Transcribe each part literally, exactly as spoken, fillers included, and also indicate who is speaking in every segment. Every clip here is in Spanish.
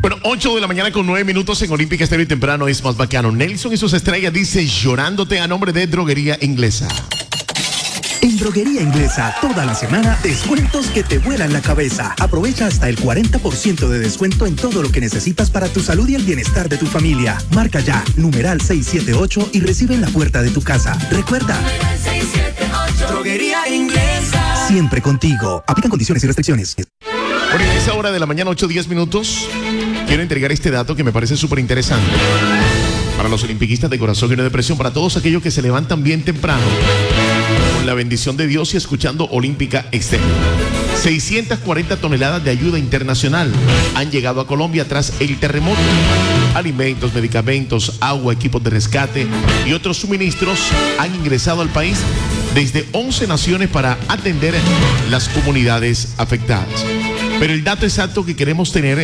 Speaker 1: Bueno, ocho de la mañana con nueve minutos en Olímpica Estéreo y temprano es más bacano. Nelson y sus estrellas dice llorándote a nombre de Droguería Inglesa.
Speaker 2: En Droguería Inglesa, toda la semana, descuentos que te vuelan la cabeza. Aprovecha hasta el cuarenta por ciento de descuento en todo lo que necesitas para tu salud y el bienestar de tu familia. Marca ya, numeral seiscientos setenta y ocho y recibe en la puerta de tu casa. Recuerda,
Speaker 3: seiscientos setenta y ocho, Droguería Inglesa.
Speaker 2: Siempre contigo. Aplican condiciones y restricciones.
Speaker 1: Bueno, en esa hora de la mañana, ocho diez minutos, quiero entregar este dato que me parece súper interesante. Para los olimpiquistas de corazón y no de presión, para todos aquellos que se levantan bien temprano, con la bendición de Dios y escuchando Olímpica Estéreo. seiscientas cuarenta toneladas de ayuda internacional han llegado a Colombia tras el terremoto. Alimentos, medicamentos, agua, equipos de rescate y otros suministros han ingresado al país desde once naciones para atender las comunidades afectadas. Pero el dato exacto que queremos tener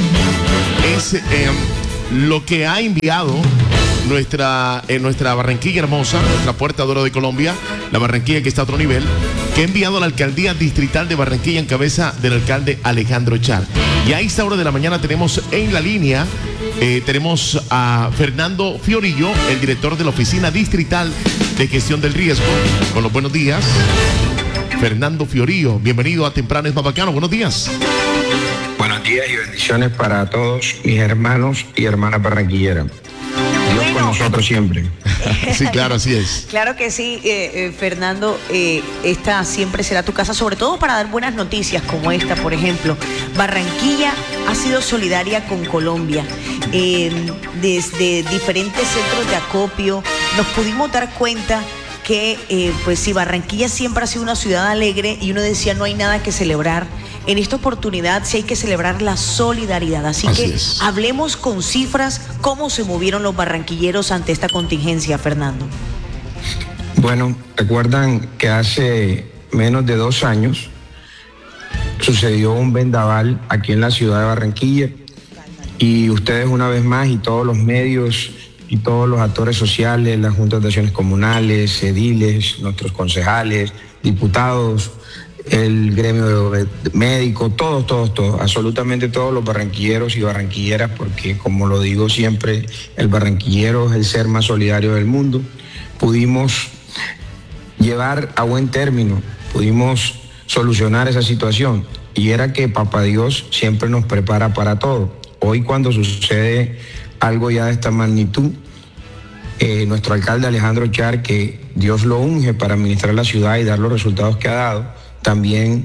Speaker 1: es eh, lo que ha enviado nuestra, eh, nuestra Barranquilla hermosa, nuestra Puerta de Oro de Colombia, la Barranquilla que está a otro nivel, que ha enviado a la Alcaldía Distrital de Barranquilla en cabeza del alcalde Alejandro Char. Y a esta hora de la mañana tenemos en la línea, eh, tenemos a Fernando Fiorillo, el director de la Oficina Distrital de Gestión del Riesgo. Con los buenos días, Fernando Fiorillo, bienvenido a Temprano es más bacano, buenos días.
Speaker 4: Buenos días y bendiciones para todos mis hermanos y hermanas barranquilleras. Dios bueno. Con nosotros siempre.
Speaker 1: Sí, claro, así es.
Speaker 5: Claro que sí, eh, eh, Fernando, eh, esta siempre será tu casa, sobre todo para dar buenas noticias como esta, por ejemplo. Barranquilla ha sido solidaria con Colombia. Eh, desde diferentes centros de acopio nos pudimos dar cuenta que, eh, pues sí, Barranquilla siempre ha sido una ciudad alegre y uno decía no hay nada que celebrar. En esta oportunidad sí hay que celebrar la solidaridad, así, así que es. Hablemos con cifras, cómo se movieron los barranquilleros ante esta contingencia, Fernando.
Speaker 4: Bueno, recuerdan que hace menos de dos años sucedió un vendaval aquí en la ciudad de Barranquilla y ustedes una vez más y todos los medios y todos los actores sociales, las juntas de acciones comunales, ediles, nuestros concejales, diputados, el gremio médico, todos, todos, todos, absolutamente todos los barranquilleros y barranquilleras, porque como lo digo siempre, el barranquillero es el ser más solidario del mundo, pudimos llevar a buen término, pudimos solucionar esa situación, y era que Papá Dios siempre nos prepara para todo. Hoy cuando sucede algo ya de esta magnitud, eh, nuestro alcalde Alejandro Char, que Dios lo unge para administrar la ciudad y dar los resultados que ha dado, también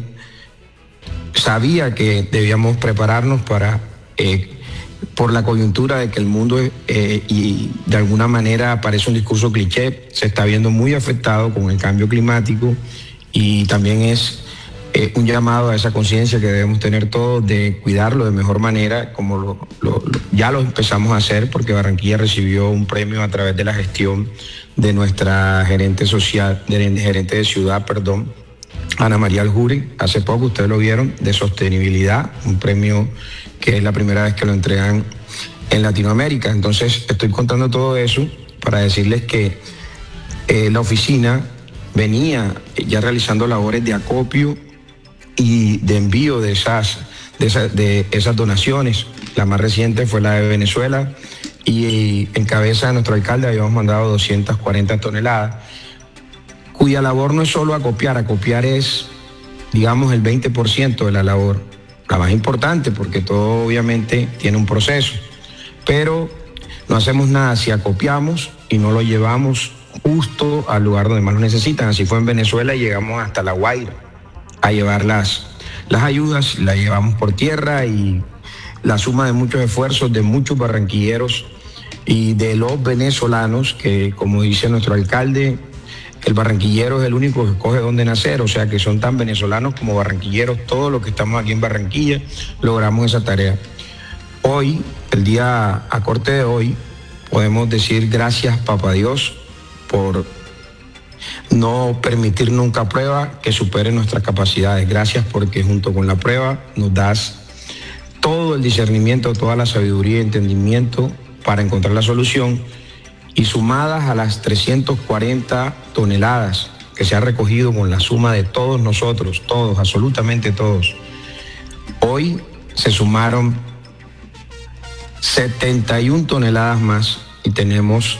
Speaker 4: sabía que debíamos prepararnos para, eh, por la coyuntura de que el mundo, eh, y de alguna manera parece un discurso cliché, se está viendo muy afectado con el cambio climático, y también es eh, un llamado a esa conciencia que debemos tener todos de cuidarlo de mejor manera, como lo, lo, lo, ya lo empezamos a hacer, porque Barranquilla recibió un premio a través de la gestión de nuestra gerente social, de, gerente de ciudad, perdón, Ana María Aljuri, hace poco, ustedes lo vieron, de sostenibilidad, un premio que es la primera vez que lo entregan en Latinoamérica. Entonces, estoy contando todo eso para decirles que eh, la oficina venía ya realizando labores de acopio y de envío de esas, de esas, de esas donaciones. La más reciente fue la de Venezuela y en cabeza de nuestro alcalde habíamos mandado doscientas cuarenta toneladas, cuya labor no es solo acopiar, acopiar es, digamos, el veinte por ciento de la labor, la más importante, porque todo obviamente tiene un proceso, pero no hacemos nada si acopiamos y no lo llevamos justo al lugar donde más lo necesitan. Así fue en Venezuela y llegamos hasta La Guaira a llevar las, las ayudas, las llevamos por tierra, y la suma de muchos esfuerzos de muchos barranquilleros y de los venezolanos, que como dice nuestro alcalde, el barranquillero es el único que escoge dónde nacer, o sea que son tan venezolanos como barranquilleros, todos los que estamos aquí en Barranquilla, logramos esa tarea. Hoy, el día a corte de hoy, podemos decir gracias, Papá Dios, por no permitir nunca prueba que supere nuestras capacidades. Gracias porque junto con la prueba nos das todo el discernimiento, toda la sabiduría y entendimiento para encontrar la solución, y sumadas a las trescientas cuarenta toneladas que se ha recogido con la suma de todos nosotros, todos, absolutamente todos. Hoy se sumaron setenta y una toneladas más y tenemos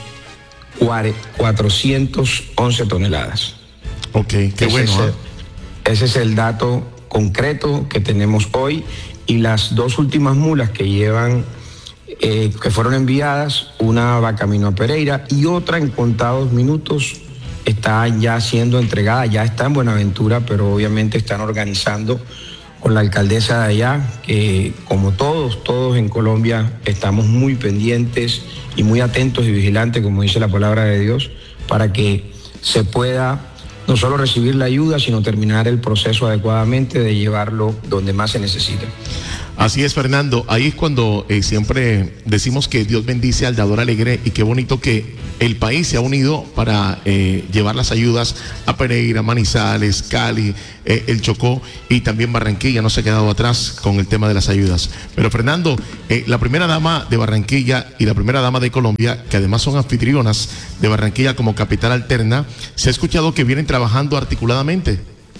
Speaker 4: cuatrocientas once toneladas.
Speaker 1: Ok, qué
Speaker 4: ese
Speaker 1: bueno.
Speaker 4: Es el,
Speaker 1: ¿eh?
Speaker 4: ese es el dato concreto que tenemos hoy, y las dos últimas mulas que llevan, eh, que fueron enviadas, una va camino a Pereira y otra en contados minutos está ya siendo entregada, ya está en Buenaventura, pero obviamente están organizando con la alcaldesa de allá, que como todos, todos en Colombia estamos muy pendientes y muy atentos y vigilantes, como dice la palabra de Dios, para que se pueda no solo recibir la ayuda, sino terminar el proceso adecuadamente de llevarlo donde más se necesita.
Speaker 1: Así es, Fernando. Ahí es cuando eh, siempre decimos que Dios bendice al dador alegre, y qué bonito que el país se ha unido para eh, llevar las ayudas a Pereira, Manizales, Cali, eh, el Chocó, y también Barranquilla no se ha quedado atrás con el tema de las ayudas. Pero Fernando, eh, la primera dama de Barranquilla y la primera dama de Colombia, que además son anfitrionas de Barranquilla como capital alterna, se ha escuchado que vienen trabajando articuladamente.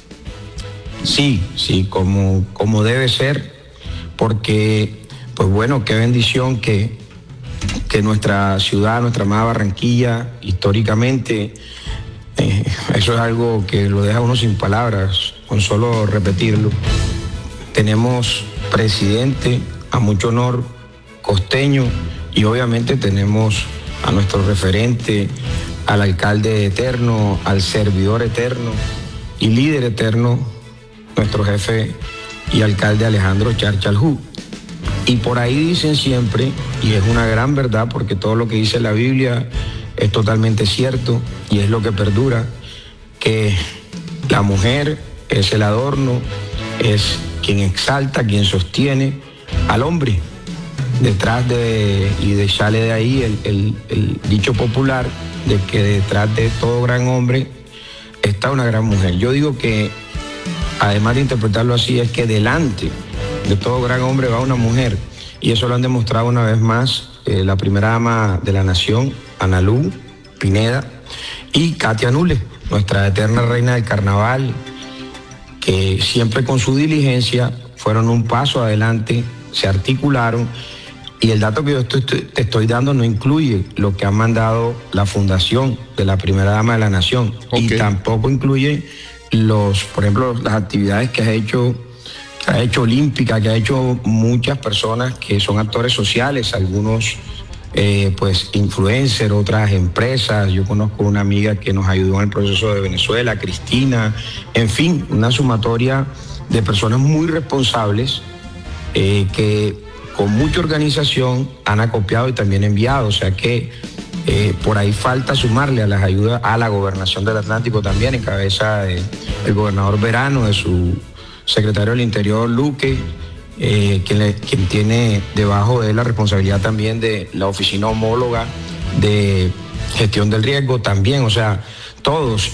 Speaker 4: Sí, sí, como, como debe ser. Porque, pues bueno, qué bendición que, que nuestra ciudad, nuestra amada Barranquilla, históricamente, eh, eso es algo que lo deja uno sin palabras, con solo repetirlo. Tenemos presidente, a mucho honor, costeño, y obviamente tenemos a nuestro referente, al alcalde eterno, al servidor eterno y líder eterno, nuestro jefe y alcalde Alejandro Char Chalhú. Y por ahí dicen siempre, y es una gran verdad, porque todo lo que dice la Biblia es totalmente cierto y es lo que perdura, que la mujer es el adorno, es quien exalta, quien sostiene al hombre. Detrás de, y de sale de ahí el, el, el dicho popular de que detrás de todo gran hombre está una gran mujer. Yo digo que, además de interpretarlo así, es que delante de todo gran hombre va una mujer, y eso lo han demostrado una vez más eh, la primera dama de la nación, Analú Pineda, y Katia Nule, nuestra eterna reina del carnaval, que siempre con su diligencia fueron un paso adelante, se articularon, y el dato que yo estoy, te estoy dando no incluye lo que ha mandado la fundación de la primera dama de la nación, okay. Y tampoco incluye los, por ejemplo, las actividades que ha hecho, que ha hecho Olímpica, que ha hecho muchas personas que son actores sociales, algunos eh, pues influencers, otras empresas. Yo conozco una amiga que nos ayudó en el proceso de Venezuela, Cristina, en fin, una sumatoria de personas muy responsables eh, que con mucha organización han acopiado y también enviado, o sea que Eh, por ahí falta sumarle a las ayudas a la gobernación del Atlántico también, en cabeza del gobernador Verano, de su secretario del Interior, Luque, eh, quien, le, quien tiene debajo de él la responsabilidad también de la oficina homóloga de gestión del riesgo también, o sea, todos.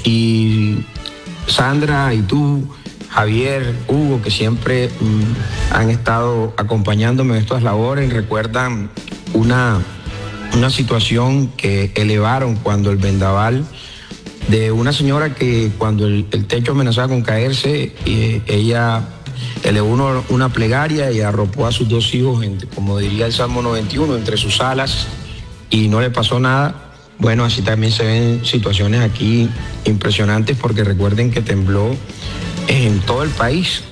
Speaker 4: Y Sandra y tú, Javier, Hugo, que siempre mmm, han estado acompañándome en estas labores, recuerdan una... una situación que elevaron cuando el vendaval de una señora que cuando el, el techo amenazaba con caerse, eh, ella elevó uno, una plegaria y arropó a sus dos hijos, en, como diría el Salmo noventa y uno, entre sus alas, y no le pasó nada. Bueno, así también se ven situaciones aquí impresionantes, porque recuerden que tembló en todo el país,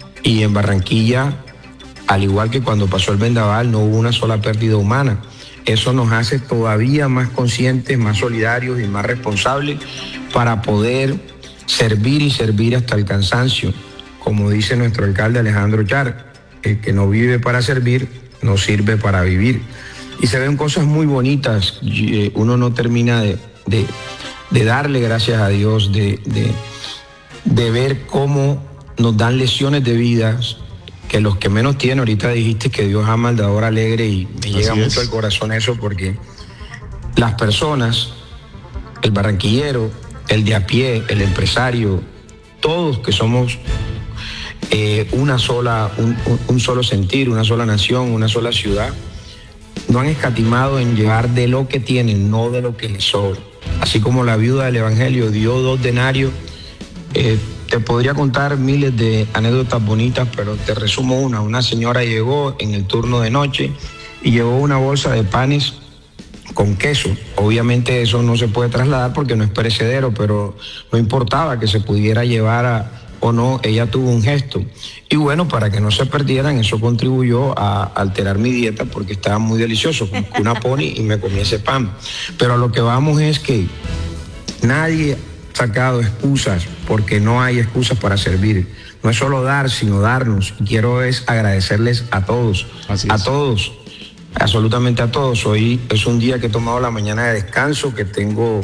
Speaker 4: y en Barranquilla, al igual que cuando pasó el vendaval, no hubo una sola pérdida humana. Eso nos hace todavía más conscientes, más solidarios y más responsables para poder servir y servir hasta el cansancio. Como dice nuestro alcalde Alejandro Char, el que no vive para servir, no sirve para vivir. Y se ven cosas muy bonitas. Uno no termina de, de, de darle gracias a Dios, de, de, de ver cómo nos dan lecciones de vida, que los que menos tienen. Ahorita dijiste que Dios ama al dador alegre, y me Así llega es. mucho al corazón eso, porque las personas, el barranquillero, el de a pie, el empresario, todos que somos eh, una sola, un, un, un solo sentir, una sola nación, una sola ciudad, no han escatimado en llevar de lo que tienen, no de lo que les sobra. Así como la viuda del Evangelio dio dos denarios, eh, te podría contar miles de anécdotas bonitas, pero te resumo una. Una señora llegó en el turno de noche y llevó una bolsa de panes con queso. Obviamente eso no se puede trasladar porque no es perecedero, pero no importaba que se pudiera llevar a, o no, ella tuvo un gesto. Y bueno, para que no se perdieran, eso contribuyó a alterar mi dieta porque estaba muy delicioso, como una pony y me comí ese pan. Pero a lo que vamos es que nadie ha sacado excusas porque no hay excusas para servir. No es solo dar, sino darnos. Quiero es agradecerles a todos, a todos. Absolutamente a todos. Hoy es un día que he tomado la mañana de descanso, que tengo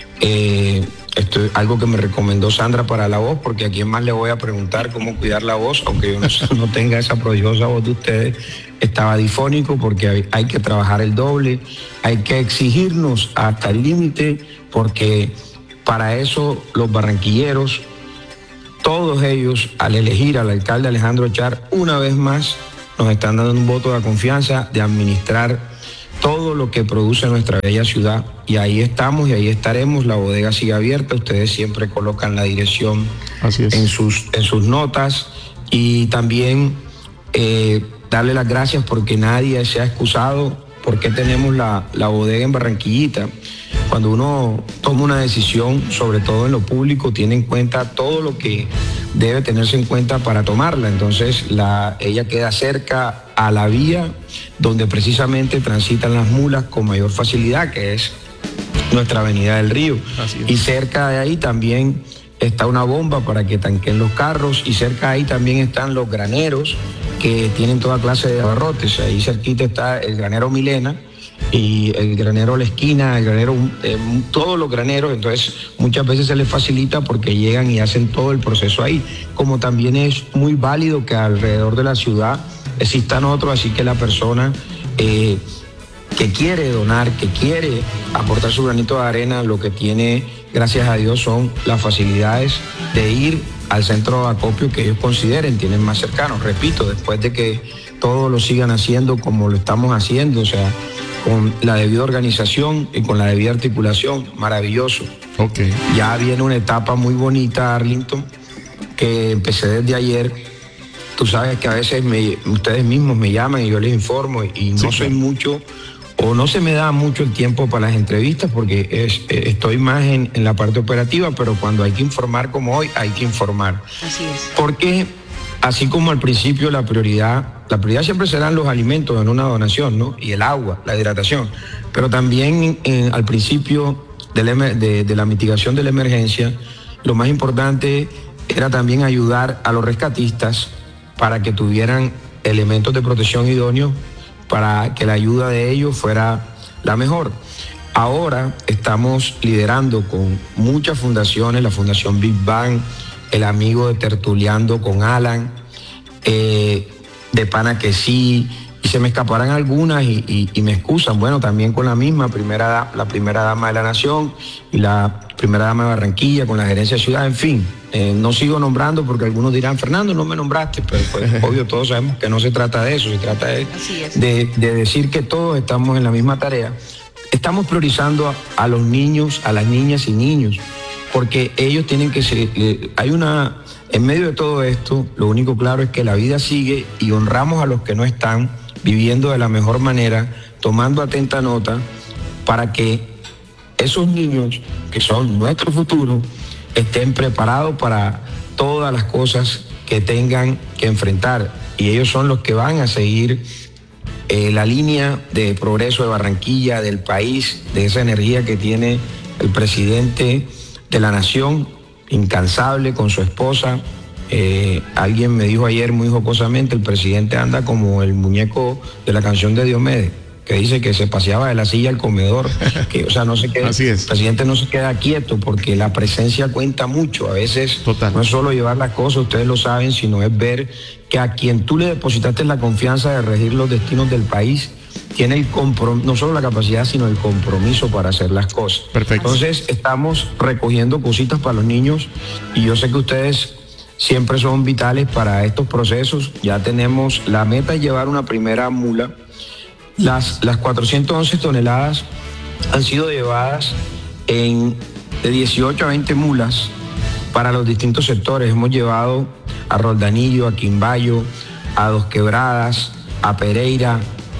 Speaker 4: eh, esto, algo que me recomendó Sandra para la voz, porque a quién más le voy a preguntar cómo cuidar la voz, aunque yo no, no tenga esa prodigiosa voz de ustedes. Estaba difónico porque hay, hay que trabajar el doble, hay que exigirnos hasta el límite, porque para eso los barranquilleros, todos ellos, al elegir al alcalde Alejandro Char, una vez más nos están dando un voto de confianza de administrar todo lo que produce nuestra bella ciudad. Y ahí estamos y ahí estaremos. La bodega sigue abierta. Ustedes siempre colocan la dirección en sus, en sus notas. Y también eh, darle las gracias porque nadie se ha excusado. Porque tenemos la, la bodega en Barranquillita. Cuando uno toma una decisión, sobre todo en lo público, tiene en cuenta todo lo que debe tenerse en cuenta para tomarla. Entonces, la, ella queda cerca a la vía donde precisamente transitan las mulas con mayor facilidad, que es nuestra avenida del Río. Y cerca de ahí también está una bomba para que tanquen los carros, y cerca de ahí también están los graneros que tienen toda clase de abarrotes. Ahí cerquita está el granero Milena, y el granero La Esquina, el granero, eh, todos los graneros. Entonces muchas veces se les facilita porque llegan y hacen todo el proceso ahí. Como también es muy válido que alrededor de la ciudad existan otros, así que la persona eh, que quiere donar, que quiere aportar su granito de arena, lo que tiene, gracias a Dios, son las facilidades de ir al centro de acopio que ellos consideren, tienen más cercano. Repito, después de que todos lo sigan haciendo como lo estamos haciendo, o sea, con la debida organización y con la debida articulación, maravilloso.
Speaker 1: Okay.
Speaker 4: Ya viene una etapa muy bonita, Arlington, que empecé desde ayer. Tú sabes que a veces me, ustedes mismos me llaman y yo les informo, y no sí, soy claro. mucho, o no se me da mucho el tiempo para las entrevistas porque es, estoy más en, en la parte operativa, pero cuando hay que informar como hoy, hay que informar.
Speaker 5: Así es.
Speaker 4: Porque así como al principio la prioridad, la prioridad siempre serán los alimentos en una donación, ¿no? Y el agua, la hidratación. Pero también en, al principio de la, de, de la mitigación de la emergencia, lo más importante era también ayudar a los rescatistas para que tuvieran elementos de protección idóneos, para que la ayuda de ellos fuera la mejor. Ahora estamos liderando con muchas fundaciones, la Fundación Big Bang, el amigo de Tertuleando con Alan, eh, de Pana que sí, y se me escaparán algunas y, y, y me excusan. Bueno, también con la misma, primera, la primera dama de la Nación y la primera dama de Barranquilla, con la gerencia de ciudad, en fin. Eh, no sigo nombrando porque algunos dirán, Fernando, no me nombraste, pero pues, obvio, todos sabemos que no se trata de eso, se trata de, de, de decir que todos estamos en la misma tarea. Estamos priorizando a, a los niños, a las niñas y niños, porque ellos tienen que ser, eh, hay una, en medio de todo esto, lo único claro es que la vida sigue y honramos a los que no están viviendo de la mejor manera, tomando atenta nota para que esos niños, que son nuestro futuro, estén preparados para todas las cosas que tengan que enfrentar. Y ellos son los que van a seguir eh, la línea de progreso de Barranquilla, del país, de esa energía que tiene el presidente de la Nación, incansable con su esposa. Eh, alguien me dijo ayer muy jocosamente, el presidente anda como el muñeco de la canción de Diomedes, que dice que se paseaba de la silla al comedor, que, o sea, no se queda,
Speaker 1: Así es.
Speaker 4: El presidente no se queda quieto porque la presencia cuenta mucho. A veces
Speaker 1: Total.
Speaker 4: No es solo llevar las cosas, ustedes lo saben, sino es ver que a quien tú le depositaste la confianza de regir los destinos del país, tiene el compromiso, no solo la capacidad, sino el compromiso para hacer las cosas.
Speaker 1: Perfecto.
Speaker 4: Entonces, estamos recogiendo cositas para los niños y yo sé que ustedes siempre son vitales para estos procesos. Ya tenemos la meta de llevar una primera mula. Las, las cuatrocientas once toneladas han sido llevadas en, de dieciocho a veinte mulas para los distintos sectores. Hemos llevado a Roldanillo, a Quimbayo, a Dos Quebradas, a Pereira,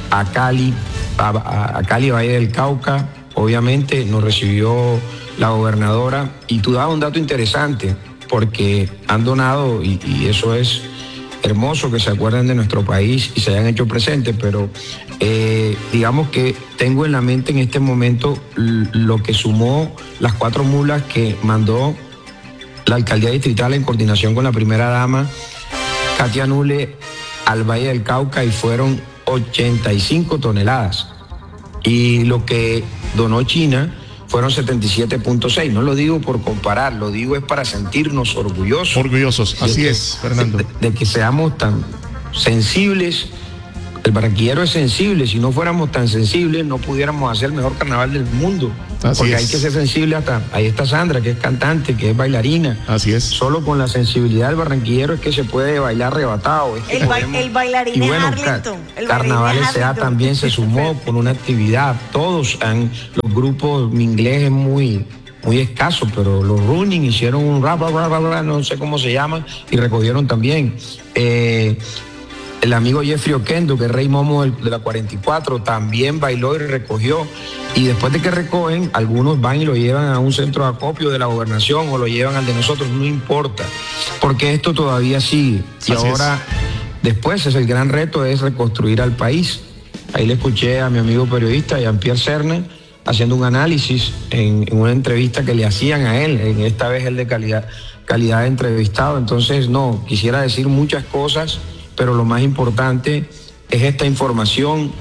Speaker 4: a Cali, a, a Cali, Valle del Cauca, obviamente nos recibió la gobernadora, y tú dabas un dato interesante, porque han donado, y, y eso es hermoso que se acuerden de nuestro país y se hayan hecho presentes, pero eh, digamos que tengo en la mente en este momento lo que sumó las cuatro mulas que mandó la alcaldía distrital en coordinación con la primera dama, Katia Nule, al Valle del Cauca, y fueron ochenta y cinco toneladas. Y lo que donó China fueron setenta y siete punto seis. No lo digo por comparar, lo digo es para sentirnos orgullosos.
Speaker 1: Orgullosos, así
Speaker 4: de,
Speaker 1: es, Fernando.
Speaker 4: De, de que seamos tan sensibles. El barranquillero es sensible. Si no fuéramos tan sensibles, no pudiéramos hacer el mejor carnaval del mundo.
Speaker 1: Así
Speaker 4: porque
Speaker 1: es.
Speaker 4: hay que ser sensible hasta... Ahí está Sandra, que es cantante, que es bailarina.
Speaker 1: Así es.
Speaker 4: Solo con la sensibilidad del barranquillero es que se puede bailar arrebatado. Es que
Speaker 5: El, ba
Speaker 4: podemos...
Speaker 5: el bailarín
Speaker 4: y bueno,
Speaker 5: es Arlington. El
Speaker 4: Carnavales S A también se sumó con una actividad. Todos han... Los grupos, mi inglés es muy... muy escaso, pero los running hicieron un rap, rap, rap, rap, no sé cómo se llama, y recogieron también. Eh, el amigo Jeffrey Oquendo, que es Rey Momo de la cuarenta y cuatro, también bailó y recogió. Y después de que recogen, algunos van y lo llevan a un centro de acopio de la gobernación o lo llevan al de nosotros, no importa, porque esto todavía sigue. Y
Speaker 1: Así
Speaker 4: ahora,
Speaker 1: es.
Speaker 4: después, es el gran reto, es reconstruir al país. Ahí le escuché a mi amigo periodista, Jean-Pierre Serna, haciendo un análisis en, en una entrevista que le hacían a él, en esta vez el de calidad, calidad de entrevistado. Entonces, no, quisiera decir muchas cosas, pero lo más importante es esta información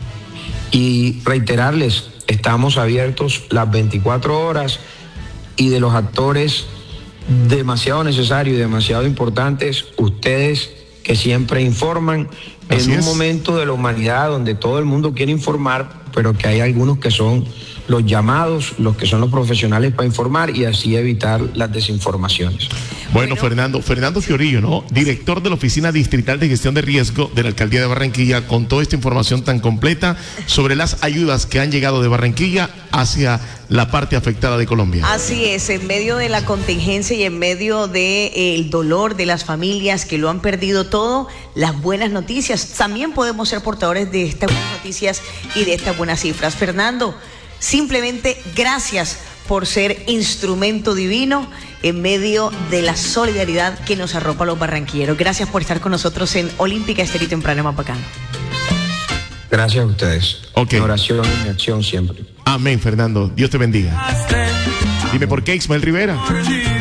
Speaker 4: y reiterarles, estamos abiertos las veinticuatro horas, y de los actores demasiado necesarios y demasiado importantes, ustedes que siempre informan.
Speaker 1: Así
Speaker 4: en un
Speaker 1: es.
Speaker 4: momento de la humanidad donde todo el mundo quiere informar, pero que hay algunos que son los llamados, los que son los profesionales para informar y así evitar las desinformaciones.
Speaker 1: Bueno, Fernando, Fernando Fiorillo, ¿no? Director de la Oficina Distrital de Gestión de Riesgo de la Alcaldía de Barranquilla, con toda esta información tan completa sobre las ayudas que han llegado de Barranquilla hacia la parte afectada de Colombia.
Speaker 5: Así es, en medio de la contingencia y en medio del dolor de las familias que lo han perdido todo, las buenas noticias. También podemos ser portadores de estas buenas noticias y de estas buenas cifras. Fernando, simplemente gracias por ser instrumento divino en medio de la solidaridad que nos arropa a los barranquilleros. Gracias por estar con nosotros en Olímpica Estéreo y Temprano en Mapacán.
Speaker 4: Gracias a ustedes.
Speaker 1: Ok.
Speaker 4: Mi oración y mi acción siempre.
Speaker 1: Amén, Fernando. Dios te bendiga. Dime por qué, Ismael Rivera.